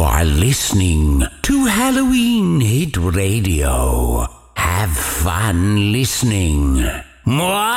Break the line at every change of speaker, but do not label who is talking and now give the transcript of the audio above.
are listening to Halloween Hit Radio. Have fun listening. Mwah!